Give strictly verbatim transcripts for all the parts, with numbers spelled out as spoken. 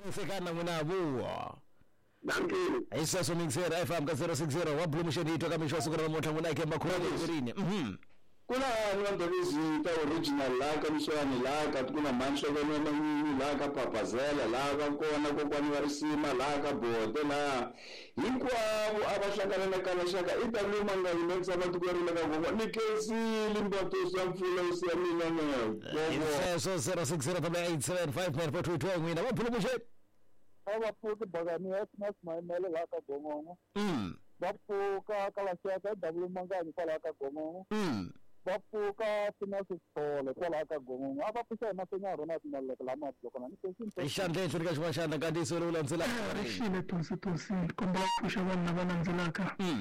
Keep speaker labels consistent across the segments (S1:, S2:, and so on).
S1: sekana munabuwa
S2: Dankini.
S1: Aisaso mixera F M ka zero six zero wablumisha ito kama mishwa sukura mota munake makhona kurini. Mhm.
S2: Kuna ngando bizita original laka mshwani laka kuna mansho kwenye manyini laka papazela laka kona kokwani warisima laka bote la hinkwavo abashakana nakalashaka italuma ngayimekisa abantu kwerileka ngoko nikesi limbato samfula usiyamina nayo.
S1: Aisaso zero six zero eight seven five nine four two two ngina wablumisha.
S3: Abaphuka bakani yathi mayimele la ka gongongo
S1: Mm.
S3: baphuka kalashaka double mangani kwala ka gongongo
S1: Mm.
S3: baphuka sina sisole kwala ka gongongo abaphuka masenya rona tinale la matlo kana nisensin
S1: Ishandle shirika shwashanda kanti solo ulanzela.
S4: Rishile tonsi tonsi kumba pusha bana bananzelaka.
S1: Mm.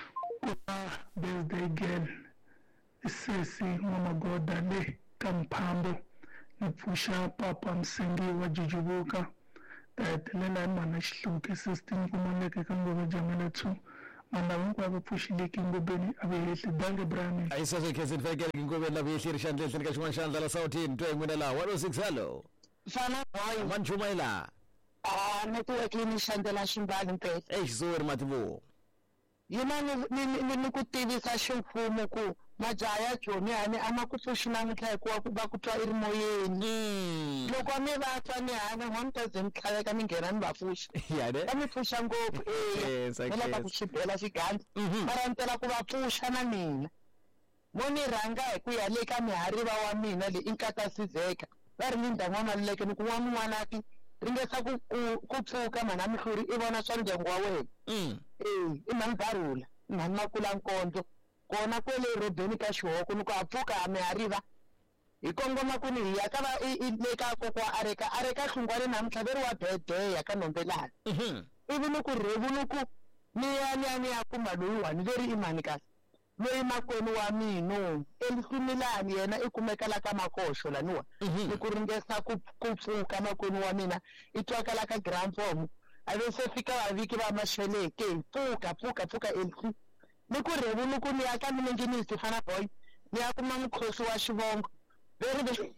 S4: Birthday girl isesi mama goda le kampambo nipusha papa msengi wa jujubuka. Telela mana shluke system kumoneke kangoba jamela tu mana wonke abaphushileke ngobeni abehle dange brami.
S1: Aisaso kesi nfekele ngobeni la bihli rishandle shirika shwashanda la sauti ntwe ngwina la one oh six hello.
S5: Fana boy
S1: Manchumaila.
S5: ah network ni shandela shimbali mpela
S1: Exor matibu.
S5: yima ni ni ni ku tivisa ximfumo ku majaya joni hani ama ku pfuxina ntlha ku va ku twa iri moyeni loko mi va twa ni hani one thousand tlhaveka mi nghena ni va pfuxa
S1: Yade.
S5: va mi pfuxa ngopfu
S1: Yes, I
S5: eh lava
S1: guess.
S5: ku xibela xigandzi
S1: Mhm.
S5: mara ntela ku va pfuxa na mina mo ni rhanga hi ku ya le ka mihariva wa mina leyi i nkata sizeka va ri ni ndan'wana leke ni ku n'wana n'wanati ringesa ku ku pfuka mana mihluri i vona swa ndyangu wa wena
S1: Mm.
S5: eh i mani Barula mani Makula Nkonzo kona kwele robeni ka xihoko ni ku a pfuka a mihariva hi kongoma ku ni hi ya ka va i le ka kokwa areka areka hlungwane na mtlhaveri wa bede ya ka nombelana
S1: Mhm.
S5: ivi ni ku rhevu ni ku ni ya ni ya ni ya kuma loyiwani leri i mani kasi loyi makwenu wa mino elihlumilani yena i kumekela ka makoxo laniwa
S1: Mhm.
S5: ni ku ringesa ku ku pfuka makwenu wa mina i twakala ka grandform a ve se fika vaviki va maxeleke pfuka pfuka pfuka elihli ni ku rhevu ni ku ni ya ka milenge ni Sifana boy ni ya kuma mukhosi wa xivongo very very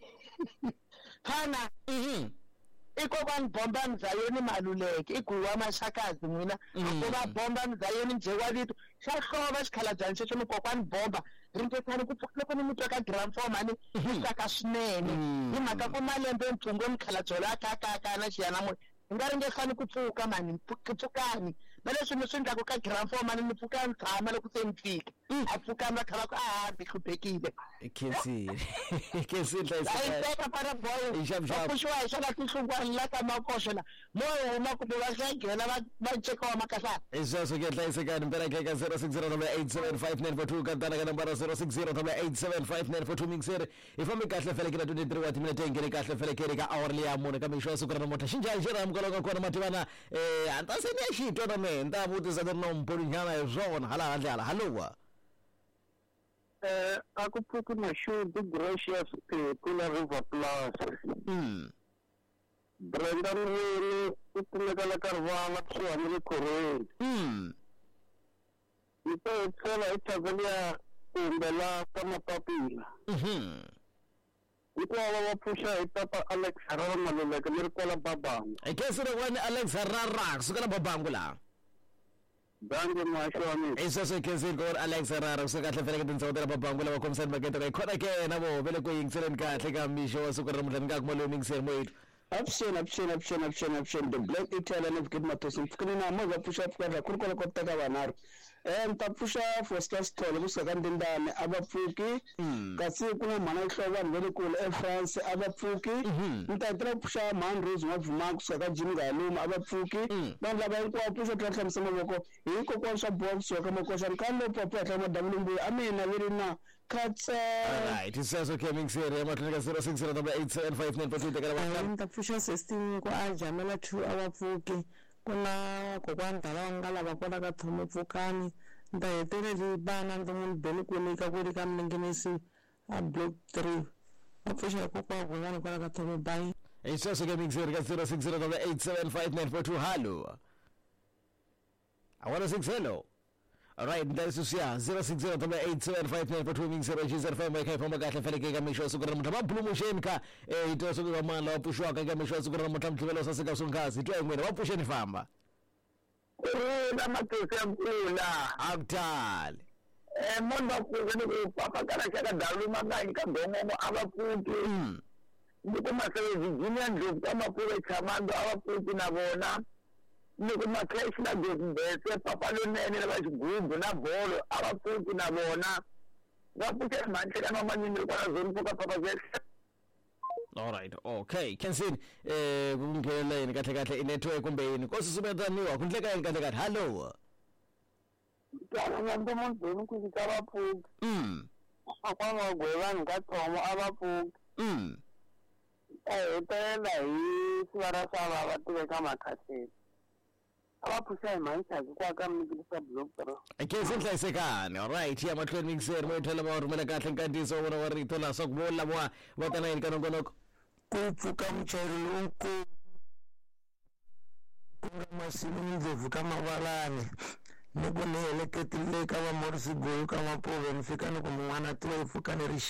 S5: fana
S1: Mhm.
S5: i kokwani bomba mzayeni Maluleke i guwa maxakazi n'wina
S1: Mm.
S5: ku va bomba mzayeni Mjewa vito xa hlova xikhalabyanyi xexo ni kokwani bomba ringetani ku pfuka loko ni mi twa ka grandform ani
S1: Mhm.
S5: i tsaka swinene
S1: Mm.
S5: hi mhaka ku malembe mpfungwe mkhalabyo la kakaka na xiyanamoni hi nga ringesani ku pfuka mani pfukani na leswi mi swi endlaku ka grandform ani ni pfuka ni tshama loko se ni fika a pfukani va kha va ku a hambi hluphekile
S1: Kesi. Kesi
S5: a yi
S1: tlaisa.
S5: teka para boy
S1: Ixavuxavu.
S5: va pfuxiwa hi xana tinhlungwani la ka makoxo la mo huma kumbe va xa nghena va va ceka wa makasana
S1: Isaso ke tlaisa ka mpela ke ka zero six zero eight seven five nine four two ka tana ka nambara zero six zero eight seven five nine four two mixer ifambi kahle fele ke na twenty-three wa timinete ngene kahle fele ke ka hour le ya mone ka mixo sukura na mota xinjani xera mukolo ka kona mativana eh anta se ne xitwa na me nta vutisa ku no mpoli nyana hi swona hala handle hala hallowa.
S3: eh aku phuki mashudu gracious ke kula river plus
S1: Mm.
S3: Brenda Mweni u kumekela ka rivala kusuhani ni Khorweni
S1: Mm.
S3: yi ta hi tlhela hi thakelia kumbe la ka mapapila
S1: Mhm.
S3: hinkwavo va pfuxa hi tata Alex Harara Maluleke leri kwala Babanga
S1: Kesi ro wani Alex Harara kusukela babangu la.
S3: dange mahasho wa mina
S1: Isaso kesi ko Alex Harara kusukela kahle fele ke tintsawo tela babangu la va komisani makete ka khona ke na bo vele ko yingiselen kahle ka mixo wa sukura na mutani ka kumalo mixer moyito.
S2: Avuxeni avuxeni avuxeni avuxeni avuxeni the black Italian of good matosi mpfukini na mo va pfuxa pfuka ku ri kona ko teka vanharhu eh ni ta pfuxa Foster Stole kusuka Ndindane a va pfuki kasi ku na mhana ihlovo vanhu ve le kule eFrance a va pfuki ni ta hetela pfuxa Man Rose wa Vuma kusuka Jim Galuma a va pfuki vanhu lava hinkwavo pfuxa tlhela hlamise mavoko hi kokwani swa boha kusuka ka makoxani kambe papa ya tlhela madavule mbuyi a mina ve ri na katsa
S1: Alright, isaso ke mixer ya matlhela ka zero six zero eight seven five nine four two tekela va.
S6: Nta pfuxa system ku a jamela two hour pfuki kuna kokwani dala nga lava kona ka Thomo Pfukani nta heteleli bana ndo munhu beli kulika kuri ka mlengenesi a block three a pfuxa kokwa kun'wana kwala ka Thomo Bay.
S1: Isaso ke mixer ka zero six zero eight seven five nine four two hallo. I want to six hello. Alright, ndayisi siya zero six zero eight seven five nine four two ming zero G zero five mai phoma kahle feleke ka misho sukura mutha mabhulumosheni ka eh ito sukura mala wapushwa ka ka misho sukura mutha mthibelo saseka sungazi ito engwena wapusheni famba
S3: la matosi amkula
S1: akudali
S3: eh mona kuzeni kupapa kana chaka dalu mangani ka ngomo abafundi
S1: mm
S3: ndikumasebenzi Virginia Ndlovu amaphulo echamando abafundi nabona ndikumakheshi na Mbese papa lonene labashigubu na bolo abafundi nabona ngaphutshe manje kana manyini kwa zone foka papa zese.
S1: Alright, okay. Kensin eh kungeleni kahle kahle inetwork kumbe yini kosusubethaniwa kundleka yini kahle kahle. Hello.
S3: Kana nto umuntu kuzika abafundi.
S1: Mm.
S3: Akwanga gweba ngathomo abafundi.
S1: Mm.
S3: Eh utela hi sibara saba abatubeka makhathini. Abaphusha imanisa kwa kamnikisa blogger.
S1: Kensin hlayisekani. Alright, ya mahlweni mixer moyithola bawurumela kahle inkandiso wona warito la sokubola bwa batana yini kanongonoko.
S6: kupfuka muchairi lonko kunga masini Ndlovu kamavalani ni ku ni heleketile ka va Morsi Goyo ka Mapove ni fika ni ku mun'wana tiva yi pfuka ni ri